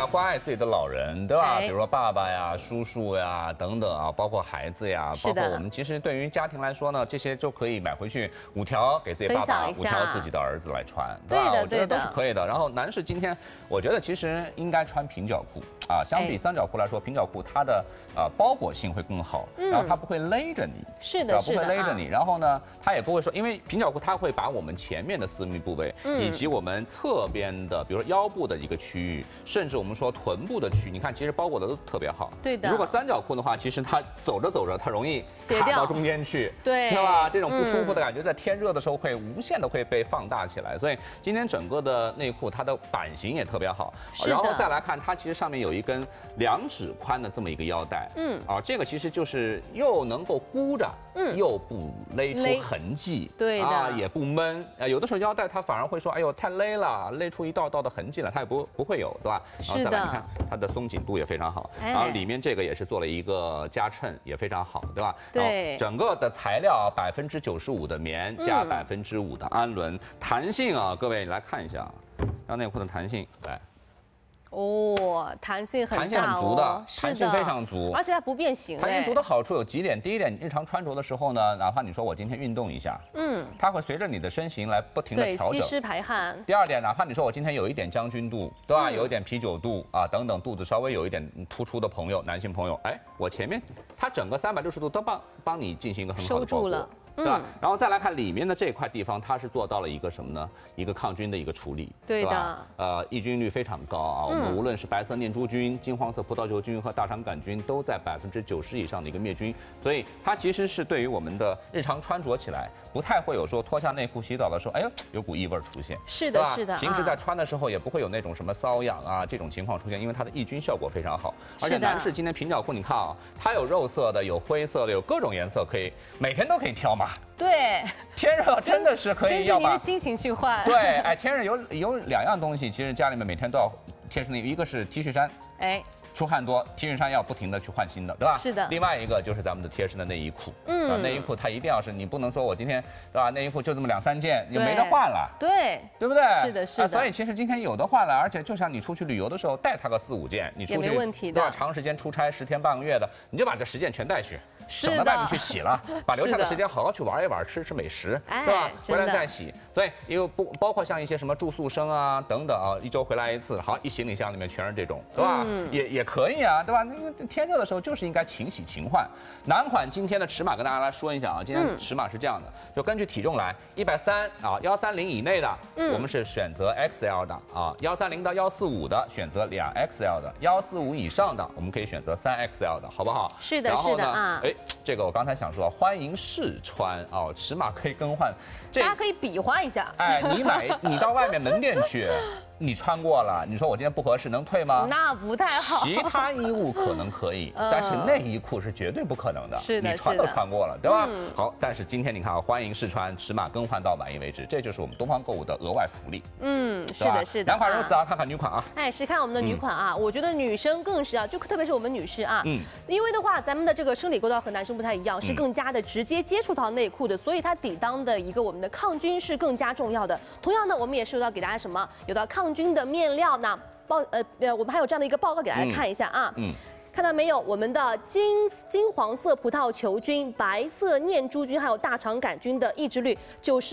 要关爱自己的老人，对吧？ 哎比如说爸爸呀、叔叔呀等等啊，包括孩子呀，包括我们其实对于家庭来说呢，这些就可以买回去5条给自己爸爸，5条自己的儿子来穿，对吧？我觉得都是可以的。然后男士今天，我觉得其实应该穿平角裤啊，相比三角裤来说，平角裤它的包裹性会更好，然后它不会勒着你， 是的， 不会勒着你。然后呢，它也不会说，因为平角裤它会把我们前面的私密部位，以及我们侧边的，比如说腰部的一个区域，甚至我们说臀部的区域，你看其实包裹的都特别好。 对的。 如果三角裤的话，其实它走着走着，它容易卡到中间去， 对， 是吧？这种不舒服的感觉，在天热的时候会无限的会被放大起来。所以今天整个的内裤它的版型也特别好，然后再来看它其实上面有一根2指宽的这么一个腰带，这个其实就是又能够箍着，又不勒出痕迹， 对的， 也不闷。有的时候腰带它反而会说，哎呦太勒了，勒出一道道的痕迹了，它也不会有，对吧？然后再来你看它的松紧度也非常好，然后里面这个也是做了一个加衬，也非常好，对吧？ 对， 整个的材料95%的棉加5%的氨纶，弹性啊，各位来看一下，让内裤的弹性来。 哦，弹性很大， 弹性很足的，弹性非常足， 而且它不变形。 弹性足的好处有几点，第一点，日常穿着的时候呢，哪怕你说我今天运动一下，它会随着你的身形来不停的调整， 吸湿排汗。 第二点，哪怕你说我今天有一点将军肚，对吧？有一点啤酒肚啊，等等，肚子稍微有一点突出的朋友，男性朋友，哎，我前面它整个360度都帮你进行一个很好的包裹。对吧？然后再来看里面的这块地方，它是做到了一个什么呢？一个抗菌的一个处理， 对的。 抑菌率非常高啊。我们无论是白色念珠菌、金黄色葡萄球菌和大肠杆菌，都在90%以上的一个灭菌，所以它其实是对于我们的日常穿着起来，不太会有说脱下内裤洗澡的时候，哎呦有股异味出现。 是的，是的。 平时在穿的时候也不会有那种什么瘙痒啊这种情况出现，因为它的抑菌效果非常好。而且男士今天平角裤，你看啊，它有肉色的，有灰色的，有各种颜色，可以每天都可以挑嘛。 对， 天热真的是可以要把根据您的心情去换。 对，哎，天热有2样东西，其实家里面每天都要贴身的，一个是 T 恤衫，哎，出汗多 ，T 恤衫要不停的去换新的，对吧？ 是的。 另外一个就是咱们的贴身的内衣裤，内衣裤它一定要是你不能说我今天对吧，内衣裤就这么2、3件，你没得换了，对不对？ 是的，是的。 所以其实今天有的换了，而且就像你出去旅游的时候带它个4、5件，你出去也没问题的， 对吧？长时间出差10天半个月的，你就把这10件全带去。省得外面去洗了，把留下的时间好好去玩一玩，吃美食，对吧？回来再洗。所以因为包括像一些什么住宿生啊等等啊，1周回来1次，好，一行李箱里面全是这种，对吧？也可以啊，对吧？因为天热的时候就是应该勤洗勤换。男款今天的尺码跟大家来说一下啊，今天尺码是这样的，就根据体重来，130啊，130以内的，我们是选择 XL 的啊，130到145的选择2XL 的，145以上的我们可以选择3XL 的，好不好？ 是的，是的啊。 哎，这个我刚才想说，欢迎试穿哦，尺码可以更换， 大家可以比划一下。 哎，你到外面门店去，你穿过了，你说我今天不合适，能退吗？ 那不太好。 其他衣物可能可以，但是内衣裤是绝对不可能的。 是的， 你穿都穿过了，对吧？好，但是今天你看啊，欢迎试穿，尺码更换到满意为止，这就是我们东方购物的额外福利。 是的，是的。 男款如此啊，看看女款啊。 哎，是看我们的女款啊，我觉得女生更是啊，就特别是我们女士啊，因为的话，咱们的这个生理构造和男生不太一样，是更加的直接接触到内裤的，所以它抵当的一个我们的抗菌是更加重要的。同样呢，我们也是要给大家什么，有到抗菌的面料呢，我们还有这样的一个报告给大家看一下啊。看到没有？我们的金黄色葡萄球菌、白色念珠菌还有大肠杆菌的抑制率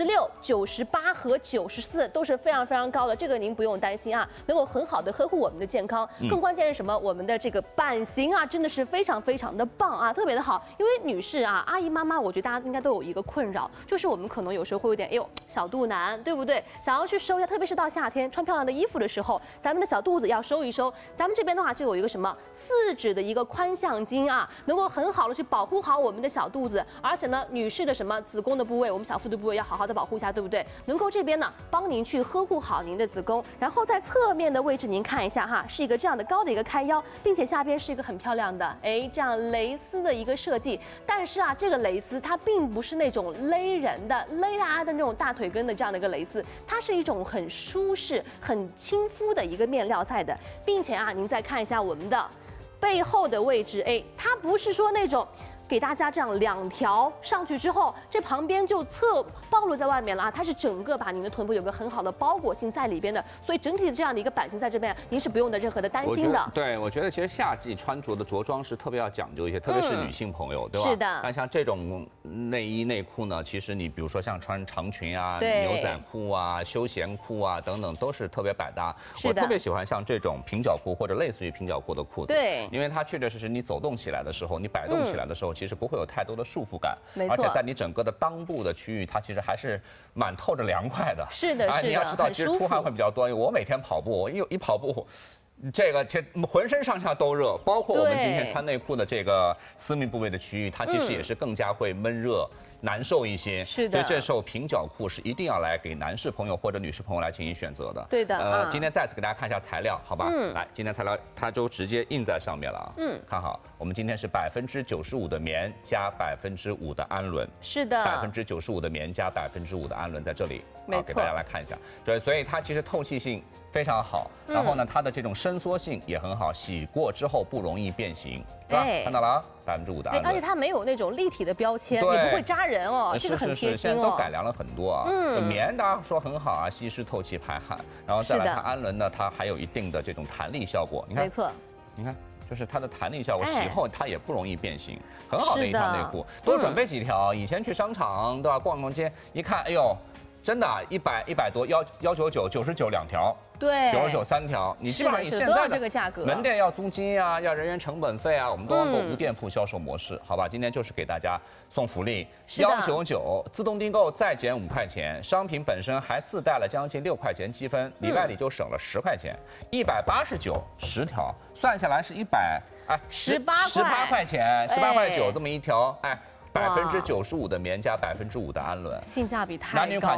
96、98和94都是非常非常高的，这个您不用担心啊，能够很好的呵护我们的健康。更关键是什么？我们的这个版型啊，真的是非常非常的棒啊，特别的好。因为女士啊、阿姨妈妈，我觉得大家应该都有一个困扰，就是我们可能有时候会有点小肚腩，对不对？想要去收一下，特别是到夏天穿漂亮的衣服的时候，咱们的小肚子要收一收。咱们这边的话就有一个什么4指的一个宽向巾啊，能够很好的去保护好我们的小肚子，而且呢，女士的什么子宫的部位，我们小腹的部位要好好的保护一下，对不对？能够这边呢帮您去呵护好您的子宫，然后在侧面的位置您看一下哈，是一个这样的高的一个开腰，并且下边是一个很漂亮的这样蕾丝的一个设计，但是啊，这个蕾丝它并不是那种勒人的、勒大家的那种大腿根的这样的一个蕾丝，它是一种很舒适、很亲肤的一个面料在的，并且啊，您再看一下我们的背后的位置，它不是说那种给大家这样2条上去之后，这旁边就侧暴露在外面了啊，它是整个把您的臀部有个很好的包裹性在里边的，所以整体的这样的一个版型在这边，您是不用的任何的担心的。 对，我觉得其实夏季穿着的着装是特别要讲究一些，特别是女性朋友，对吧？ 是的。 但像这种内衣内裤呢，其实你比如说像穿长裙啊、牛仔裤啊、休闲裤啊等等，都是特别百搭。我特别喜欢像这种平角裤或者类似于平角裤的裤子， 对， 因为它确确实实你走动起来的时候，你摆动起来的时候，其实不会有太多的束缚感， 没错， 而且在你整个的裆部的区域，它其实还是蛮透着凉快的。 是的，是的， 你要知道，其实出汗会比较多。我每天跑步，我一跑步。这浑身上下都热，包括我们今天穿内裤的这个私密部位的区域，它其实也是更加会闷热、难受一些。 是的， 所以这时候平角裤是一定要来给男士朋友或者女士朋友来进行选择的。 对的。 今天再次给大家看一下材料，好吧？来，今天材料它就直接印在上面了啊。看好，我们今天是95%的棉加5%的氨纶。 是的 ，95%的棉加5%的氨纶在这里， 没错， 给大家来看一下。对，所以它其实透气性非常好，然后呢，它的这种伸缩性也很好，洗过之后不容易变形，对吧？看到了啊，5%的氨纶， 而且它没有那种立体的标签，也不会扎人哦，这个很贴心哦。 现在都改良了很多啊。棉大家说很好啊，吸湿透气排汗，然后再来它氨纶呢，它还有一定的这种弹力效果。你看， 没错， 你看。就是它的弹力效果，洗后它也不容易变形，很好的一条内裤。多准备几条，以前去商场对吧，逛逛街一看，哎呦，真的100多199 99 2条。 对 ，99 3条，你基本上以现在的这个价格， 门店要租金啊，要人员成本费啊，我们都能够无店铺销售模式，好吧？今天就是给大家送福利，199自动订购再减5块钱，商品本身还自带了将近6块钱积分，里外里就省了10块钱，189 10条，算下来是18块钱，18块9这么一条，95%的棉加5%的氨纶， 性价比太高。